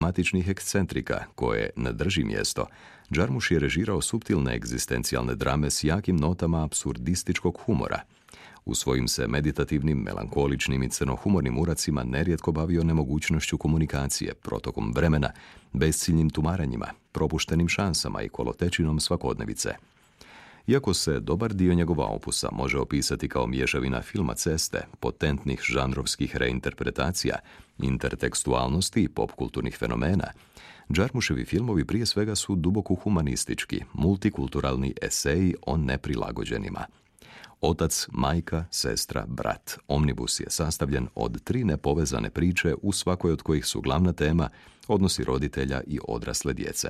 matičnih ekscentrika koje ne drži mjesto, Jarmusch je režirao suptilne egzistencijalne drame s jakim notama apsurdističkog humora. U svojim se meditativnim, melankoličnim i crnohumornim uracima nerijetko bavio nemogućnošću komunikacije, protokom vremena, besciljnim tumaranjima, propuštenim šansama i kolotečinom svakodnevice. Iako se dobar dio njegova opusa može opisati kao mješavina filma ceste, potentnih žanrovskih reinterpretacija, intertekstualnosti i popkulturnih fenomena, Jarmuševi filmovi prije svega su duboko humanistički, multikulturalni eseji o neprilagođenima. Otac, majka, sestra, brat. Omnibus je sastavljen od 3 nepovezane priče, u svakoj od kojih su glavna tema odnosi roditelja i odrasle djece.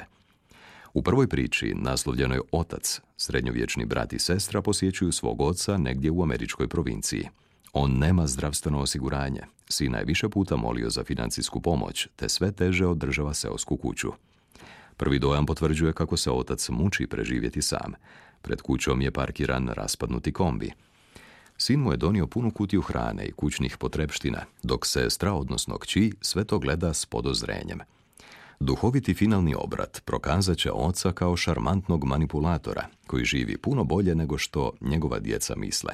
U prvoj priči, naslovljenoj Otac, srednjovječni brat i sestra posjećuju svog oca negdje u američkoj provinciji. On nema zdravstveno osiguranje, sina je više puta molio za financijsku pomoć, te sve teže održava seosku kuću. Prvi dojam potvrđuje kako se otac muči preživjeti sam. Pred kućom je parkiran raspadnuti kombi. Sin mu je donio punu kutiju hrane i kućnih potrepština, dok sestra, odnosno kći, sve to gleda s podozrenjem. Duhoviti finalni obrat prokazat će oca kao šarmantnog manipulatora, koji živi puno bolje nego što njegova djeca misle.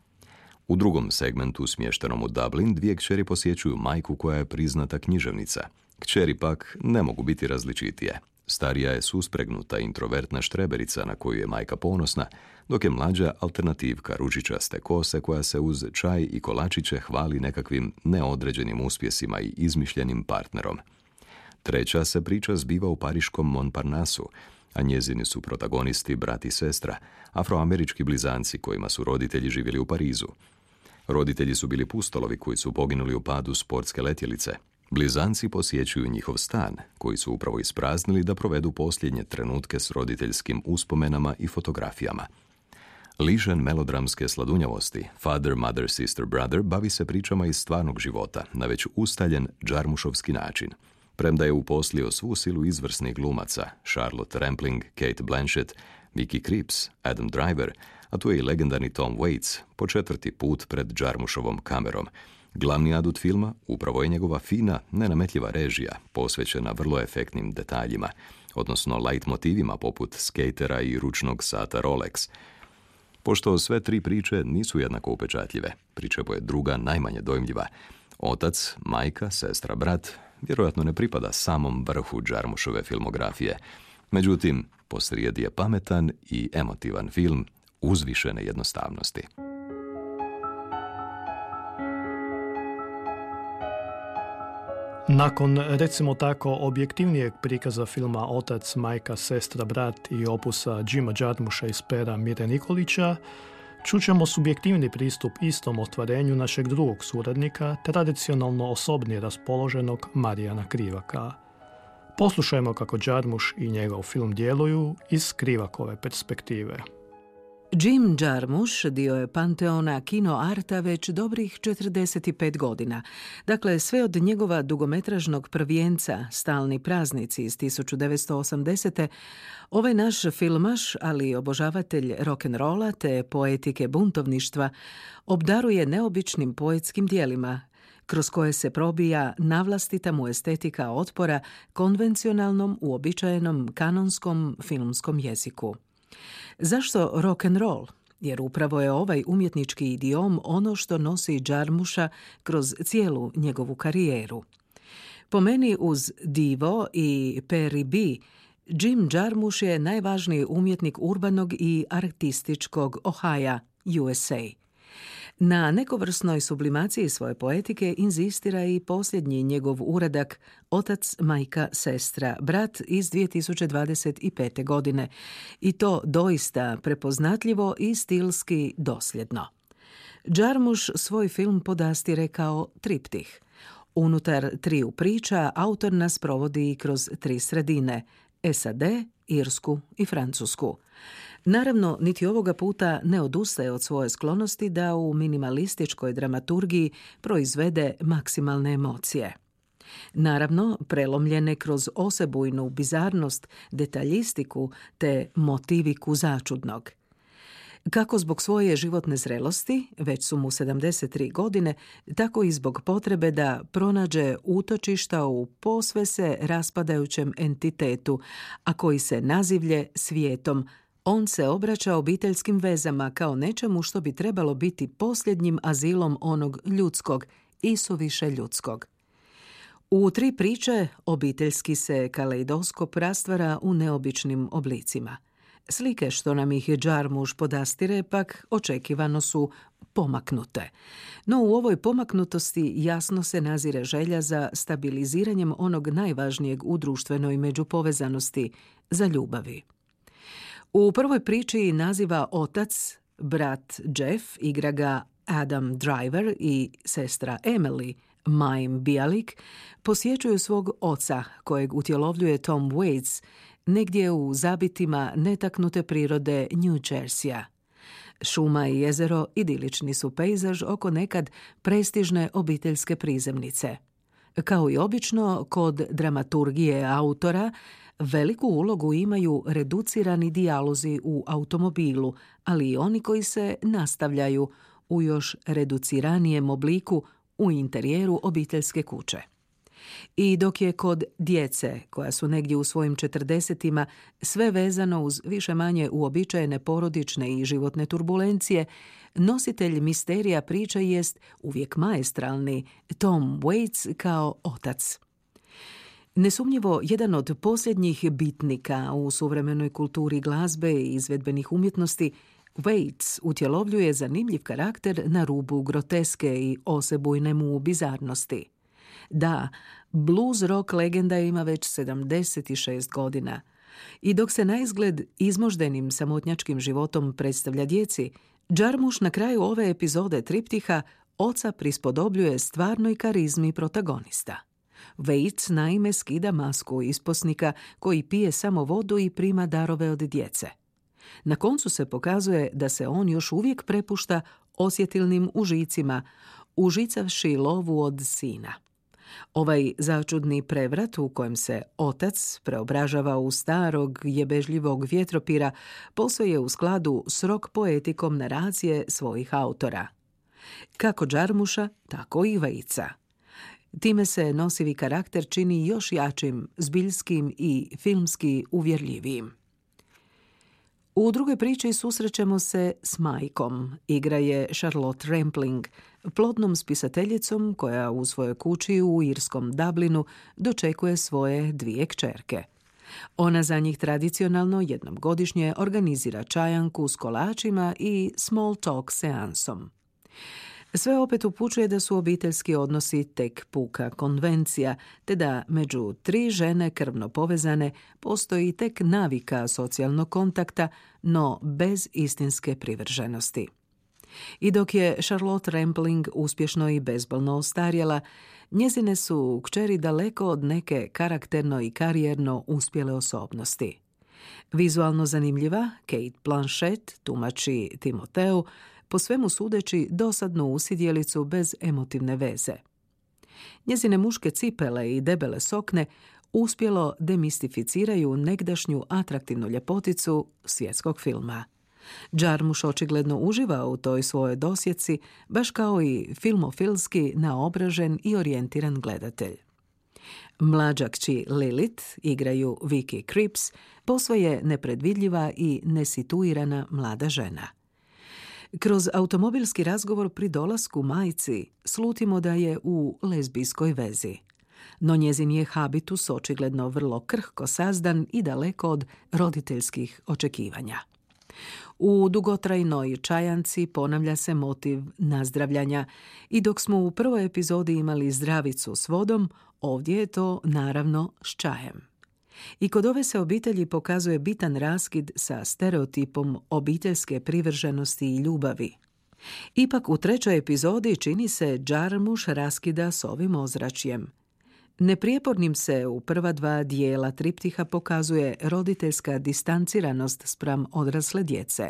U drugom segmentu, smještenom u Dublin, 2 kćeri posjećuju majku koja je priznata književnica. Kćeri pak ne mogu biti različitije. Starija je suspregnuta introvertna štreberica na koju je majka ponosna, dok je mlađa alternativka ružičaste kose koja se uz čaj i kolačiće hvali nekakvim neodređenim uspjesima i izmišljenim partnerom. Treća se priča zbiva u pariškom Montparnasu, a njezini su protagonisti brat i sestra, afroamerički blizanci kojima su roditelji živjeli u Parizu. Roditelji su bili pustolovi koji su poginuli u padu sportske letjelice. Blizanci posjećuju njihov stan, koji su upravo ispraznili da provedu posljednje trenutke s roditeljskim uspomenama i fotografijama. Lišen melodramske sladunjavosti, Father, Mother, Sister, Brother bavi se pričama iz stvarnog života na već ustaljen džarmušovski način. Premda je uposlio svu silu izvrsnih glumaca, Charlotte Rampling, Kate Blanchett, Vicky Krieps, Adam Driver, a tu je i legendarni Tom Waits, po 4. put pred Jarmušovom kamerom. Glavni adut filma upravo je njegova fina, nenametljiva režija, posvećena vrlo efektnim detaljima, odnosno light motivima poput skatera i ručnog sata Rolex. Pošto sve 3 priče nisu jednako upečatljive, pri čemu je druga najmanje dojmljiva, otac, majka, sestra, brat vjerojatno ne pripada samom vrhu Jarmušove filmografije. Međutim, posrijedi je pametan i emotivan film uzvišene jednostavnosti. Nakon, recimo tako, objektivnijeg prikaza filma Otac, majka, sestra, brat i opusa Jima Jarmuscha iz pera Mire Nikolića, čućemo subjektivni pristup istom ostvarenju našeg drugog suradnika, tradicionalno osobni raspoloženog Marijana Krivaka. Poslušajmo kako Jarmusch i njegov film djeluju iz Krivakove perspektive. Jim Jarmusch dio je panteona kino arta već dobrih 45 godina. Dakle, sve od njegova dugometražnog prvijenca Stalni praznici iz 1980. Ovaj naš filmaš, ali i obožavatelj rock'n'rolla te poetike buntovništva, obdaruje neobičnim poetskim dijelima, kroz koje se probija navlastita mu estetika otpora konvencionalnom, uobičajenom, kanonskom filmskom jeziku. Zašto rock and roll? Jer upravo je ovaj umjetnički idiom ono što nosi Jarmuscha kroz cijelu njegovu karijeru. Po meni uz Divo i Perry B, Jim Jarmusch je najvažniji umjetnik urbanog i artističkog Ohaja, USA. Na nekovrsnoj sublimaciji svoje poetike inzistira i posljednji njegov uradak Otac, majka, sestra, brat iz 2025. godine i to doista prepoznatljivo i stilski dosljedno. Jarmusch svoj film podastire kao triptih. Unutar 3 priča autor nas provodi kroz 3 sredine, SAD, Irsku i Francusku. Naravno, niti ovoga puta ne odustaje od svoje sklonosti da u minimalističkoj dramaturgiji proizvede maksimalne emocije. Naravno, prelomljene kroz osebujnu bizarnost, detaljistiku te motiviku začudnog. Kako zbog svoje životne zrelosti, već su mu 73 godine, tako i zbog potrebe da pronađe utočišta u posve se raspadajućem entitetu, a koji se nazivlje svijetom, on se obraća obiteljskim vezama kao nečemu što bi trebalo biti posljednjim azilom onog ljudskog i suviše ljudskog. U 3 priče obiteljski se kaleidoskop rastvara u neobičnim oblicima. Slike što nam ih Jarmusch podastire pak očekivano su pomaknute. No u ovoj pomaknutosti jasno se nazire želja za stabiliziranjem onog najvažnijeg u društvenoj međupovezanosti, za ljubavi. U prvoj priči naziva otac, brat Jeff, igra ga Adam Driver, i sestra Emily, Mayim Bialik, posjećuju svog oca, kojeg utjelovljuje Tom Waits, negdje u zabitima netaknute prirode New Jerseya. Šuma i jezero idilični su pejzaž oko nekad prestižne obiteljske prizemnice. Kao i obično, kod dramaturgije autora, veliku ulogu imaju reducirani dijalozi u automobilu, ali i oni koji se nastavljaju u još reduciranijem obliku u interijeru obiteljske kuće. I dok je kod djece, koja su negdje u svojim 40-ima, sve vezano uz više-manje uobičajene porodične i životne turbulencije, nositelj misterija priče jest uvijek maestralni Tom Waits kao otac. Nesumnjivo, jedan od posljednjih bitnika u suvremenoj kulturi glazbe i izvedbenih umjetnosti, Waits utjelovljuje zanimljiv karakter na rubu groteske i osebujne mu bizarnosti. Da, blues rock legenda ima već 76 godina. I dok se naizgled izmoždenim samotnjačkim životom predstavlja djeci, Jarmusch na kraju ove epizode triptiha oca prispodobljuje stvarnoj karizmi protagonista. Waits naime skida masku isposnika koji pije samo vodu i prima darove od djece. Na koncu se pokazuje da se on još uvijek prepušta osjetilnim užicima, užicavši lovu od sina. Ovaj začudni prevrat u kojem se otac preobražava u starog jebežljivog vjetropira posve je u skladu s rock poetikom naracije svojih autora. Kako Jarmuscha, tako i Waitsa. Time se nosivi karakter čini još jačim, zbiljskim i filmski uvjerljivijim. U drugoj priči susrećemo se s majkom. Igra je Charlotte Rampling, plodnom spisateljicom koja u svojoj kući u irskom Dublinu dočekuje svoje 2 kćerke. Ona za njih tradicionalno jednom godišnje organizira čajanku s kolačima i small talk seansom. Sve opet upućuje da su obiteljski odnosi tek puka konvencija, te da među 3 žene krvno povezane postoji tek navika socijalnog kontakta, no bez istinske privrženosti. I dok je Charlotte Rampling uspješno i bezbolno ostarjela, njezine su kćeri daleko od neke karakterno i karijerno uspjele osobnosti. Vizualno zanimljiva, Kate Blanchett tumači Timoteu, po svemu sudeći dosadnu usidjelicu bez emotivne veze. Njezine muške cipele i debele sokne uspjelo demistificiraju negdašnju atraktivnu ljepoticu svjetskog filma. Jarmusch očigledno uživa u toj svojoj dosjeci, baš kao i filmofilski naobražen i orijentiran gledatelj. Mlađa kći Lilith igraju Vicky Krieps, posve je nepredvidljiva i nesituirana mlada žena. Kroz automobilski razgovor pri dolasku majci slutimo da je u lezbijskoj vezi. No njezin je habitus očigledno vrlo krhko sazdan i daleko od roditeljskih očekivanja. U dugotrajnoj čajanci ponavlja se motiv nazdravljanja i dok smo u prvoj epizodi imali zdravicu s vodom, ovdje je to naravno s čajem. I kod ove se obitelji pokazuje bitan raskid sa stereotipom obiteljske privrženosti i ljubavi. Ipak u trećoj epizodi čini se Jarmusch raskida s ovim ozračjem. Neprijepornim se u prva 2 dijela triptiha pokazuje roditeljska distanciranost spram odrasle djece.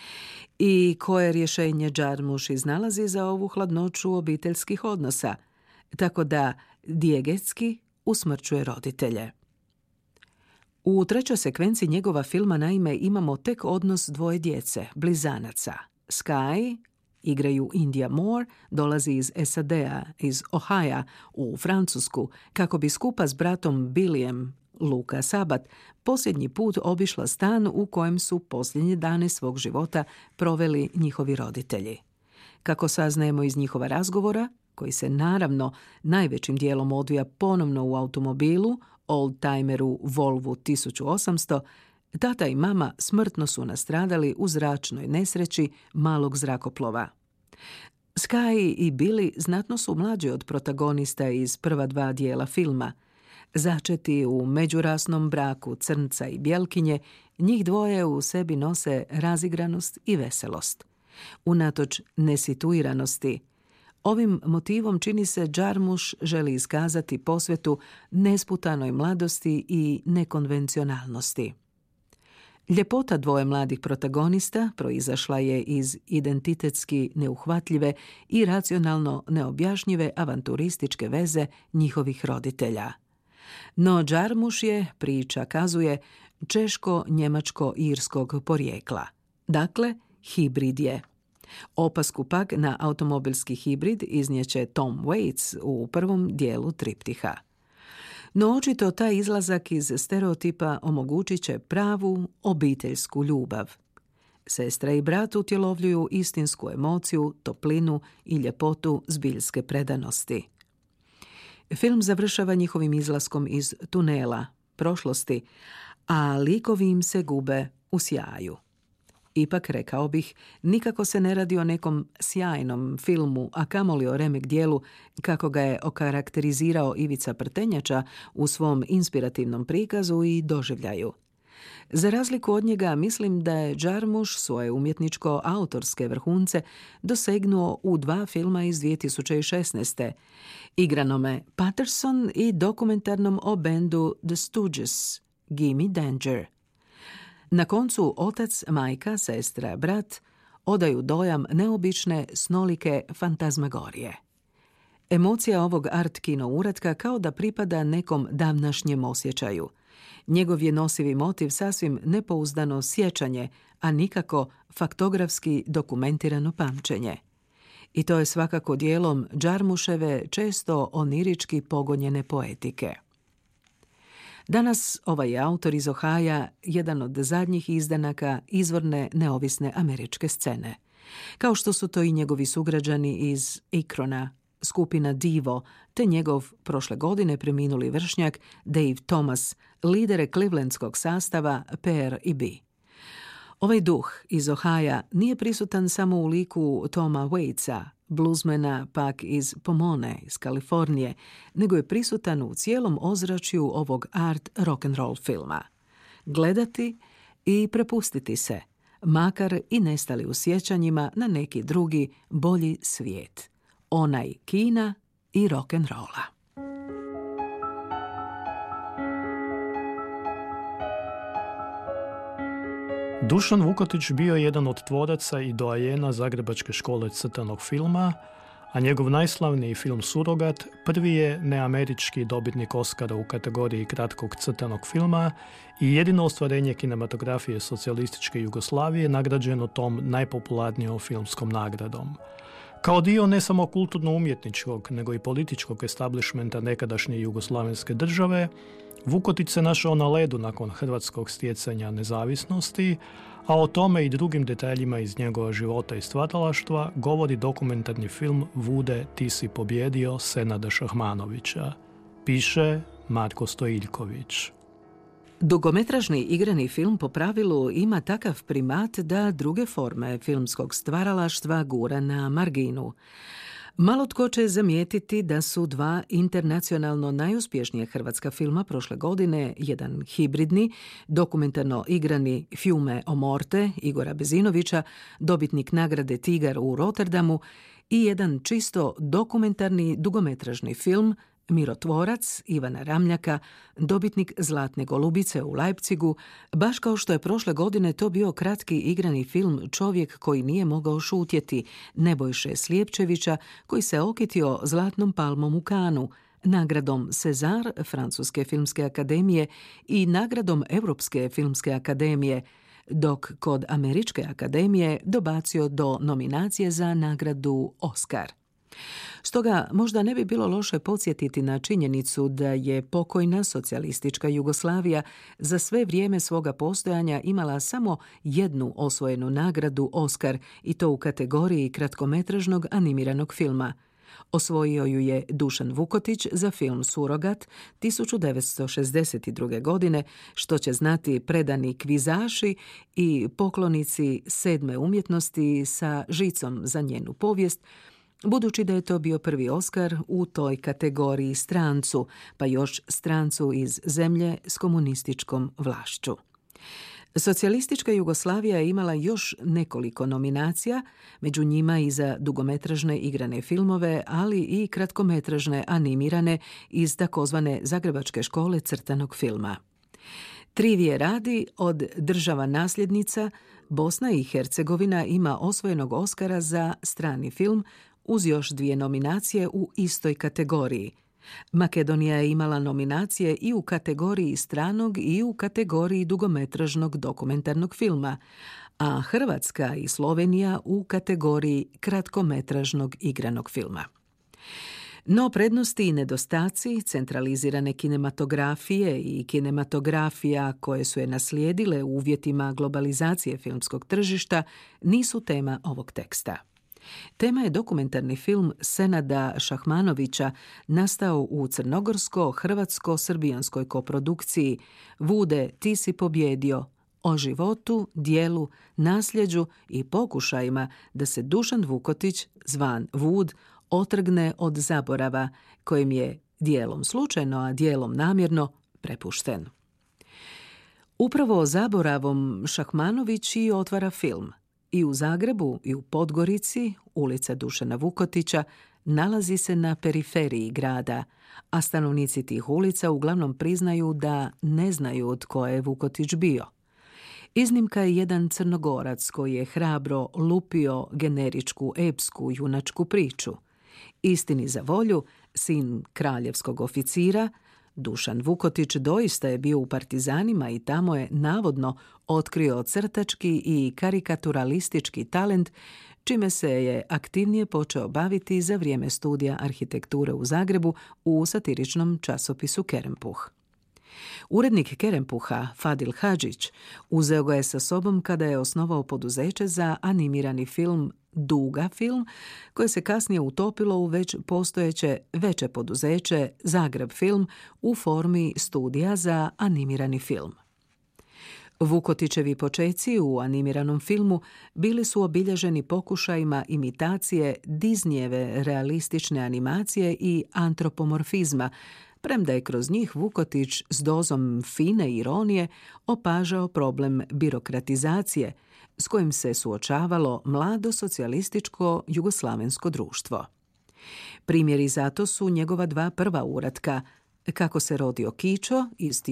I koje rješenje Jarmusch iznalazi za ovu hladnoću obiteljskih odnosa, tako da dijegetski usmrćuje roditelje. U trećoj sekvenciji njegova filma naime imamo tek odnos dvoje djece, blizanaca. Sky, igraju Indija Moore, dolazi iz SAD-a, iz Ohio u Francusku, kako bi skupa s bratom Billyem, Luka Sabat, posljednji put obišla stan u kojem su posljednje dane svog života proveli njihovi roditelji. Kako saznajemo iz njihova razgovora, koji se naravno najvećim dijelom odvija ponovno u automobilu, oldtimeru Volvu 1800, tata i mama smrtno su nastradali u zračnoj nesreći malog zrakoplova. Sky i Billy znatno su mlađi od protagonista iz prva dva dijela filma. Začeti u međurasnom braku crnca i bjelkinje, njih dvoje u sebi nose razigranost i veselost. Unatoč nesituiranosti, ovim motivom čini se Jarmusch želi iskazati posvetu nesputanoj mladosti i nekonvencionalnosti. Ljepota dvoje mladih protagonista proizašla je iz identitetski neuhvatljive i racionalno neobjašnjive avanturističke veze njihovih roditelja. No Jarmusch je, priča kazuje, češko-njemačko-irskog porijekla. Dakle, hibrid je. Opasku pak na automobilski hibrid iznijeće Tom Waits u prvom dijelu triptiha. No očito taj izlazak iz stereotipa omogućit će pravu obiteljsku ljubav. Sestra i brat utjelovljuju istinsku emociju, toplinu i ljepotu zbiljske predanosti. Film završava njihovim izlaskom iz tunela, prošlosti, a likovi im se gube u sjaju. Ipak, rekao bih, nikako se ne radi o nekom sjajnom filmu, a kamoli o remek dijelu, kako ga je okarakterizirao Ivica Prtenjača u svom inspirativnom prikazu i doživljaju. Za razliku od njega, mislim da je Jarmusch svoje umjetničko-autorske vrhunce dosegnuo u dva filma iz 2016. igranome Patterson i dokumentarnom o bendu The Stooges, Gimme Danger. Na koncu otac, majka, sestra, brat odaju dojam neobične, snolike fantazmagorije. Emocija ovog art kino uratka kao da pripada nekom davnašnjem osjećaju. Njegov je nosivi motiv sasvim nepouzdano sjećanje, a nikako faktografski dokumentirano pamćenje. I to je svakako dijelom Jarmuscheve često onirički pogonjene poetike. Danas ovaj autor iz Ohaja jedan od zadnjih izdanaka izvorne neovisne američke scene. Kao što su to i njegovi sugrađani iz Akrona, skupina Divo, te njegov prošle godine preminuli vršnjak Dave Thomas, lidere clevelandskog sastava PRB. Ovaj duh iz Ohaja nije prisutan samo u liku Toma Waitsa, bluzmena pak iz Pomone, iz Kalifornije, nego je prisutan u cijelom ozračju ovog art rock'n'roll filma. Gledati i prepustiti se, makar i nestali u sjećanjima na neki drugi, bolji svijet. Onaj kina i rock'n'rolla. Dušan Vukotić bio je jedan od tvoraca i doajena Zagrebačke škole crtanog filma, a njegov najslavniji film Surogat prvi je neamerički dobitnik Oscara u kategoriji kratkog crtanog filma i jedino ostvarenje kinematografije socijalističke Jugoslavije nagrađeno tom najpopularnijom filmskom nagradom. Kao dio ne samo kulturno-umjetničkog, nego i političkog establishmenta nekadašnje jugoslavenske države, Vukotić se našao na ledu nakon hrvatskog stjecanja nezavisnosti, a o tome i drugim detaljima iz njegova života i stvaralaštva govori dokumentarni film Vude, ti si pobjedio Senada Šahmanovića. Piše Marko Stojiljković. Dugometražni igrani film po pravilu ima takav primat da druge forme filmskog stvaralaštva gura na marginu. Malo tko će zamijetiti da su dva internacionalno najuspješnije hrvatska filma prošle godine, jedan hibridni, dokumentarno igrani Fiume o morte Igora Bezinovića, dobitnik nagrade Tigar u Rotterdamu, i jedan čisto dokumentarni dugometražni film Mirotvorac Ivana Ramljaka, dobitnik Zlatne golubice u Leipzigu, baš kao što je prošle godine to bio kratki igrani film Čovjek koji nije mogao šutjeti Nebojše Slijepčevića, koji se okitio Zlatnom palmom u Kanu, nagradom César Francuske filmske akademije i nagradom Europske filmske akademije, dok kod Američke akademije dobacio do nominacije za nagradu Oscar. Stoga možda ne bi bilo loše podsjetiti na činjenicu da je pokojna socijalistička Jugoslavija za sve vrijeme svoga postojanja imala samo jednu osvojenu nagradu Oscar, i to u kategoriji kratkometražnog animiranog filma. Osvojio ju je Dušan Vukotić za film Surogat 1962. godine, što će znati predani kvizaši i poklonici sedme umjetnosti sa žicom za njenu povijest, budući da je to bio prvi Oskar u toj kategoriji strancu, pa još strancu iz zemlje s komunističkom vlašću. Socijalistička Jugoslavija je imala još nekoliko nominacija, među njima i za dugometražne igrane filmove, ali i kratkometražne animirane iz takozvane Zagrebačke škole crtanog filma. Trivije radi, od država nasljednica Bosna i Hercegovina ima osvojenog Oskara za strani film uz još 2 nominacije u istoj kategoriji. Makedonija je imala nominacije i u kategoriji stranog i u kategoriji dugometražnog dokumentarnog filma, a Hrvatska i Slovenija u kategoriji kratkometražnog igranog filma. No prednosti i nedostaci centralizirane kinematografije i kinematografija koje su je naslijedile u uvjetima globalizacije filmskog tržišta nisu tema ovog teksta. Tema je dokumentarni film Senada Šahmanovića, nastao u crnogorsko-hrvatsko-srbijanskoj koprodukciji Vude, ti si pobjedio, o životu, dijelu, nasljeđu i pokušajima da se Dušan Vukotić, zvan Vud, otrgne od zaborava, kojim je dijelom slučajno, a dijelom namjerno prepušten. Upravo zaboravom Šahmanović i otvara film. I u Zagrebu i u Podgorici, ulica Dušana Vukotića, nalazi se na periferiji grada, a stanovnici tih ulica uglavnom priznaju da ne znaju tko je Vukotić bio. Iznimka je jedan Crnogorac koji je hrabro lupio generičku epsku junačku priču. Istini za volju, sin kraljevskog oficira, Dušan Vukotić doista je bio u partizanima i tamo je navodno otkrio crtački i karikaturalistički talent, čime se je aktivnije počeo baviti za vrijeme studija arhitekture u Zagrebu u satiričnom časopisu Kerempuh. Urednik Kerempuha, Fadil Hadžić, uzeo ga je sa sobom kada je osnovao poduzeće za animirani film Duga film, koje se kasnije utopilo u već postojeće veće poduzeće Zagreb film u formi studija za animirani film. Vukotićevi počeci u animiranom filmu bili su obilježeni pokušajima imitacije Disneyjeve realistične animacije i antropomorfizma, premda je kroz njih Vukotić s dozom fine ironije opažao problem birokratizacije s kojim se suočavalo mlado socijalističko jugoslavensko društvo. Primjeri zato su njegova 2 prva uratka Kako se rodio Kičo iz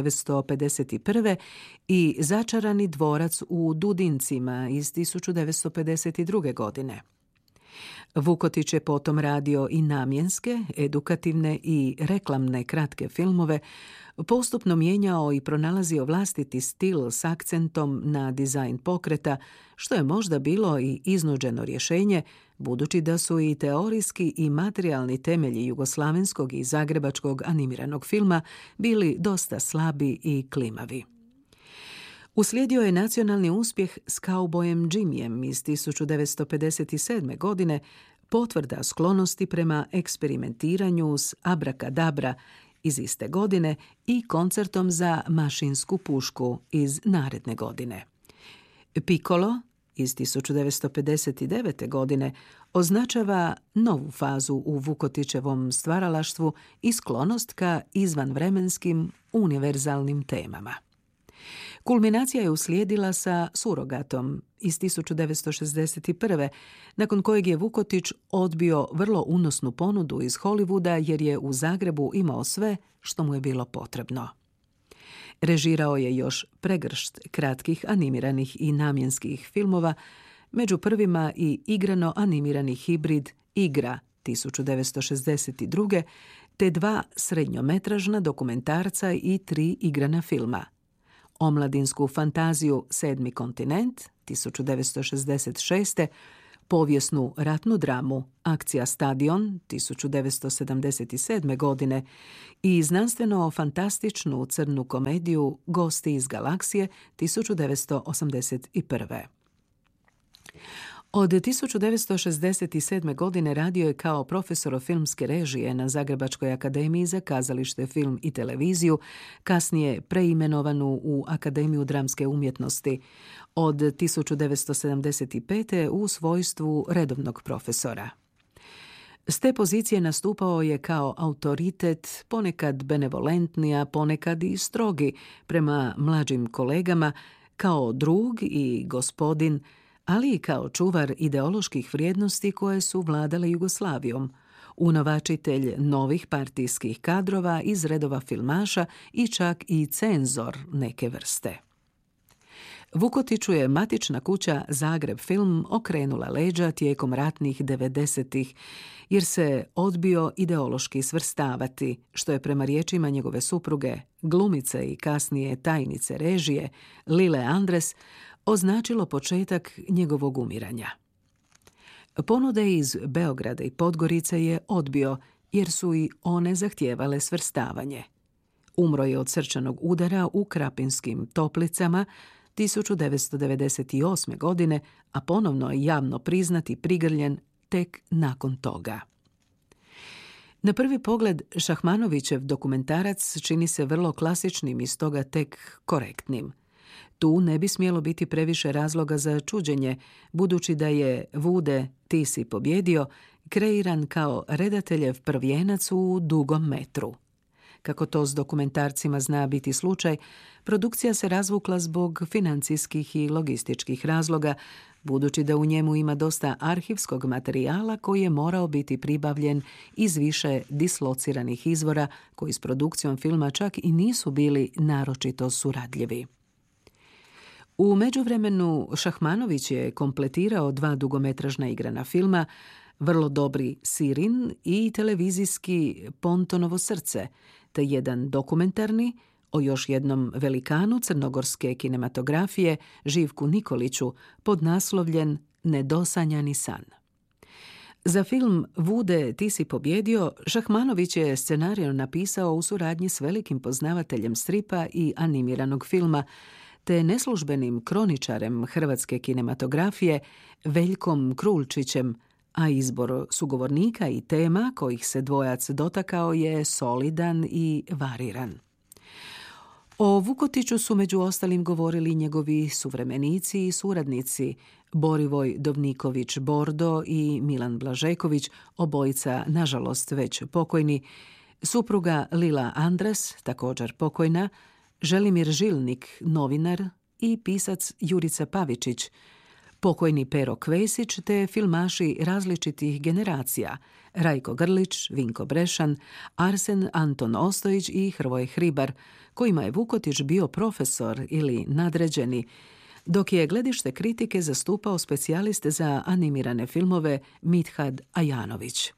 1951. i Začarani dvorac u Dudincima iz 1952. godine. Vukotić je potom radio i namjenske, edukativne i reklamne kratke filmove, postupno mijenjao i pronalazio vlastiti stil s akcentom na dizajn pokreta, što je možda bilo i iznuđeno rješenje, budući da su i teorijski i materijalni temelji jugoslavenskog i zagrebačkog animiranog filma bili dosta slabi i klimavi. Uslijedio je nacionalni uspjeh s Kaubojem Jimmyjem iz 1957. godine, potvrda sklonosti prema eksperimentiranju s Abrakadabra iz iste godine i koncertom za mašinsku pušku iz naredne godine. Piccolo iz 1959. godine označava novu fazu u Vukotićevom stvaralaštvu i sklonost ka izvanvremenskim univerzalnim temama. Kulminacija je uslijedila sa Surogatom iz 1961. nakon kojeg je Vukotić odbio vrlo unosnu ponudu iz Hollywooda jer je u Zagrebu imao sve što mu je bilo potrebno. Režirao je još pregršt kratkih animiranih i namjenskih filmova, među prvima i igrano animirani hibrid Igra 1962. te 2 srednjometražna dokumentarca i 3 igrana filma. Omladinsku fantaziju Sedmi kontinent 1966. Povijesnu ratnu dramu Akcija Stadion 1977. godine i znanstveno-fantastičnu crnu komediju Gosti iz galaksije 1981. Od 1967. godine radio je kao profesor filmske režije na Zagrebačkoj akademiji za kazalište, film i televiziju, kasnije preimenovanu u Akademiju dramske umjetnosti, od 1975. u svojstvu redovnog profesora. S te pozicije nastupao je kao autoritet, ponekad benevolentni, a ponekad i strogi prema mlađim kolegama, kao drug i gospodin, ali i kao čuvar ideoloških vrijednosti koje su vladale Jugoslavijom, unovačitelj novih partijskih kadrova iz redova filmaša i čak i cenzor neke vrste. Vukotiću je matična kuća Zagreb Film okrenula leđa tijekom ratnih 90-ih, jer se odbio ideološki svrstavati, što je prema riječima njegove supruge, glumice i kasnije tajnice režije, Lile Andres, označilo početak njegovog umiranja. Ponude iz Beograda i Podgorice je odbio, jer su i one zahtijevale svrstavanje. Umro je od srčanog udara u Krapinskim Toplicama 1998. godine, a ponovno je javno priznat i prigrljen tek nakon toga. Na prvi pogled, Šahmanovićev dokumentarac čini se vrlo klasičnim i stoga tek korektnim. Tu ne bi smjelo biti previše razloga za čuđenje, budući da je Vude, ti si pobjedio, kreiran kao redateljev prvijenac u dugom metru. Kako to s dokumentarcima zna biti slučaj, produkcija se razvukla zbog financijskih i logističkih razloga, budući da u njemu ima dosta arhivskog materijala koji je morao biti pribavljen iz više dislociranih izvora koji s produkcijom filma čak i nisu bili naročito suradljivi. U međuvremenu Šahmanović je kompletirao 2 dugometražna igrana filma, vrlo dobri Sirin i televizijski Pontonovo srce, te jedan dokumentarni o još jednom velikanu crnogorske kinematografije, Živku Nikoliću, podnaslovljen Nedosanjani san. Za film Vude, ti si pobjedio, Šahmanović je scenarij napisao u suradnji s velikim poznavateljem stripa i animiranog filma, te neslužbenim kroničarem hrvatske kinematografije Veljkom Krulčićem, a izbor sugovornika i tema kojih se dvojac dotakao je solidan i variran. O Vukotiću su među ostalim govorili njegovi suvremenici i suradnici Borivoj Dovniković-Bordo i Milan Blažeković, obojica nažalost već pokojni, supruga Lila Andres, također pokojna, Želimir Žilnik, novinar, i pisac Jurica Pavičić, pokojni Pero Kvesić te filmaši različitih generacija, Rajko Grlić, Vinko Brešan, Arsen Anton Ostojić i Hrvoje Hribar, kojima je Vukotić bio profesor ili nadređeni, dok je gledište kritike zastupao specijaliste za animirane filmove Mithad Ajanović.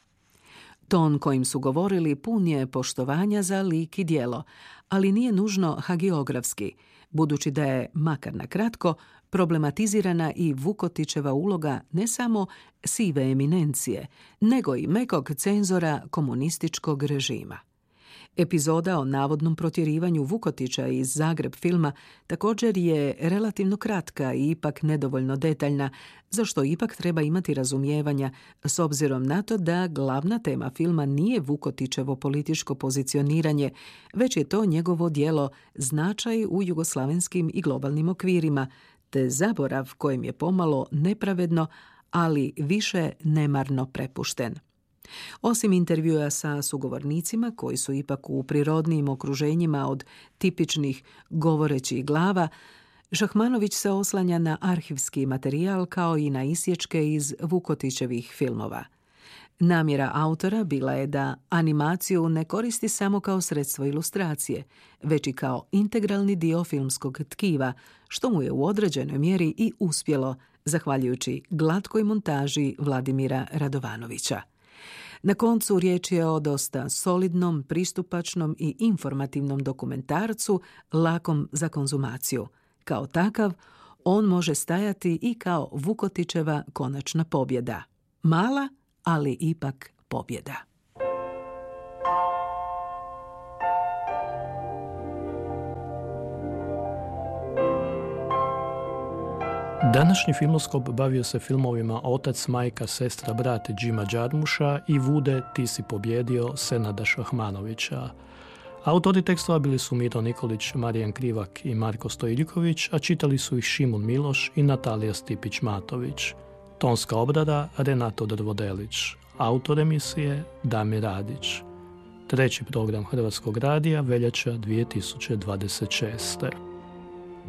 Ton kojim su govorili pun je poštovanja za lik i djelo, ali nije nužno hagiografski, budući da je, makar na kratko, problematizirana i Vukotićeva uloga ne samo sive eminencije, nego i mekog cenzora komunističkog režima. Epizoda o navodnom protjerivanju Vukotića iz Zagreb filma također je relativno kratka i ipak nedovoljno detaljna, za što ipak treba imati razumijevanja s obzirom na to da glavna tema filma nije Vukotićevo političko pozicioniranje, već je to njegovo djelo značaj u jugoslavenskim i globalnim okvirima, te zaborav kojem je pomalo nepravedno, ali više nemarno prepušten. Osim intervjua sa sugovornicima, koji su ipak u prirodnijim okruženjima od tipičnih govorećih glava, Šahmanović se oslanja na arhivski materijal kao i na isječke iz Vukotićevih filmova. Namjera autora bila je da animaciju ne koristi samo kao sredstvo ilustracije, već i kao integralni dio filmskog tkiva, što mu je u određenoj mjeri i uspjelo, zahvaljujući glatkoj montaži Vladimira Radovanovića. Na koncu riječ je o dosta solidnom, pristupačnom i informativnom dokumentarcu, lakom za konzumaciju. Kao takav, on može stajati i kao Vukotićeva konačna pobjeda. Mala, ali ipak pobjeda. Današnji Filmoskop bavio se filmovima Otac, majka, sestra, brat Džima Đarmuša i Vude, ti si pobjedio Senada Šahmanovića. Autori tekstova bili su Miro Nikolić, Marijan Krivak i Marko Stojiljković, a čitali su ih Šimun Miloš i Natalija Stipić-Matović. Tonska obrada Renato Drvodelić. Autor emisije Damir Radić. Treći program Hrvatskog radija, veljača 2026.